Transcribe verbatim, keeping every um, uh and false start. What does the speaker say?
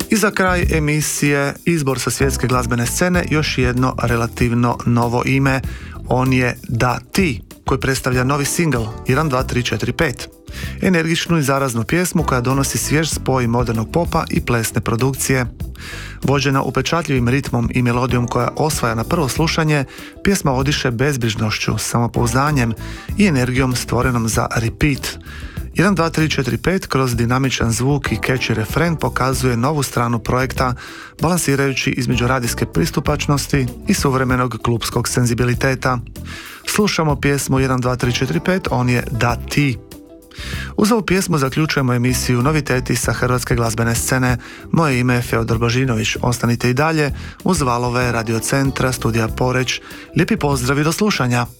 I za kraj emisije izbor sa svjetske glazbene scene, još jedno relativno novo ime. On je Da ti, koji predstavlja novi singl jedan, dva, tri, četiri, pet. Energičnu i zaraznu pjesmu koja donosi svjež spoj modernog popa i plesne produkcije. Vođena upečatljivim ritmom i melodijom koja osvaja na prvo slušanje, pjesma odiše bezbrižnošću, samopouzdanjem i energijom stvorenom za repeat. jedan, dva, tri, četiri, pet kroz dinamičan zvuk i catchy refren pokazuje novu stranu projekta, balansirajući između radijske pristupačnosti i suvremenog klupskog senzibiliteta. Slušamo pjesmu jedan, dva, tri, četiri, pet, on je Da ti. Uz ovu pjesmu zaključujemo emisiju Noviteti sa hrvatske glazbene scene. Moje ime je Feodor Božinović. Ostanite i dalje uz valove Radio Centra, Studija Poreć. Lijepi pozdrav i do slušanja.